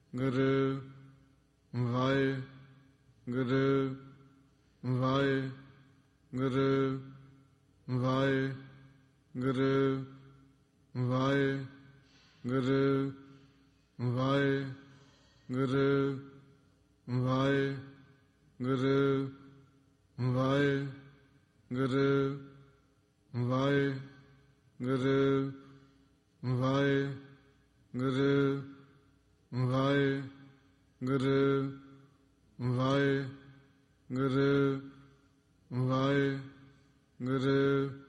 Guru Waheguru Waheguru Waheguru Waheguru Waheguru Waheguru Waheguru Waheguru Waheguru Waheguru Waheguru Waheguru